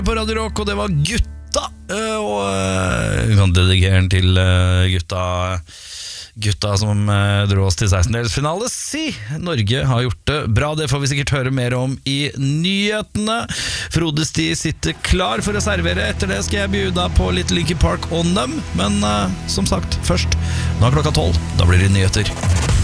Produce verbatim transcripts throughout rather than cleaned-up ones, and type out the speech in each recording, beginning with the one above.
På Radio Rock, og det var gutta. Og vi kan dedikere den til gutta Gutta som dro oss til sekstendedelsfinale. Si, Norge har gjort det bra. Det får vi sikkert høre mer om i nyhetene. Frode Sti sitter klar for å servere. Etter det skal jeg bjuda på litt Linkin Park og Numb. Men uh, som sagt, først nå er klokka tolv. Da blir det nyheter.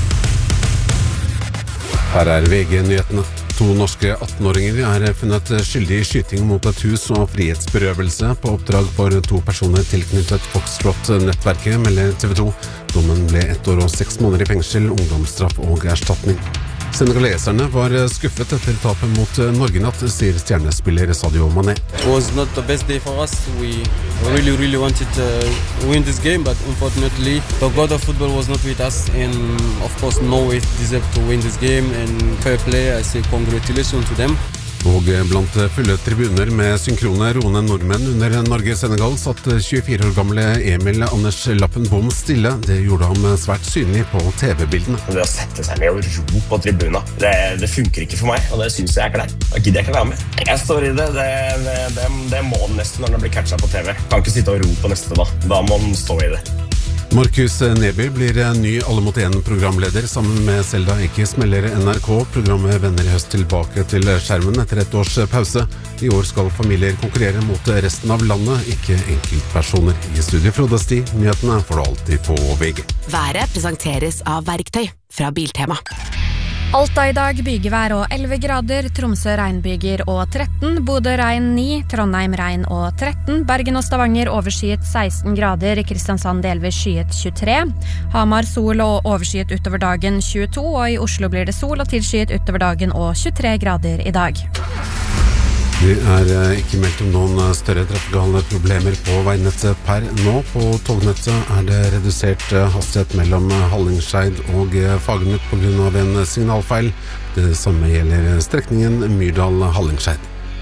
Her er V G-nyhetene. To norske atten-åringer er funnet skyldig i skyting mot et hus og frihetsberøvelse på oppdrag for to personer tilknyttet Foxtrot-nettverket, melder T V to. Dommen ble ett år og seks måneder i fengsel, ungdomsstraff og erstatning. Senegaleserne var skuffet etter tapet mot Norge natt, sier stjernespiller Sadio Mané. It was not the best day for us. We really, really wanted to win this game, but unfortunately the god of football was not with us, and of course Norway deserved to win this game, and fair play, I say congratulations to them. Og blant fulle tribuner med synkrone roende nordmenn under Norge-Senegal satt tjuefire år gamle Emil Anders Lappen Bom stille. Det gjorde ham svært synlig på T V-bildene. Det å sette seg ned og ro på tribuna, det, det funker ikke for meg, og det synes jeg er kleint. Da gidder jeg ikke være med. Jeg står i det, det, det, det, det må den nesten når den blir catchet på T V. Kan ikke sitte og ro på neste da, da må den stå i det. Markus Neby blir ny Alle mot en programleder sammen med Selda Eikes, melder N R K. Programmet vender i høst tilbake til skjermen etter et års pause. I år skal familier konkurrere mot resten av landet, ikke enkeltpersoner. I studio Frode Sti, nyhetene får du alltid på V G. Været presenteres av Verktøy fra Biltema. Alta i dag bygevær og elleve grader, Tromsø regnbyger og tretten, Bodø regn ni, Trondheim regn og tretten, Bergen og Stavanger overskyet seksten grader, Kristiansand delvis skyet tjuetre, Hamar sol og overskyet utover dagen tjueto, og i Oslo blir det sol og tilskyet utover dagen og tjuetre grader i dag. Det er ikke meldt om noen større trafikale problemer på veinettet per nå. På tognettet er det redusert hastighet mellom Hallingskeid og Fagernes på grunn av en signalfeil. Det samme gjelder strekningen Myrdal-Hallingskeid.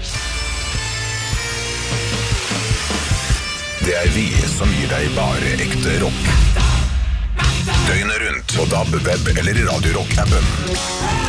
Det er vi som gir deg bare ekte rock. Døgnet rundt på D A B, web eller Radio Rock-appen.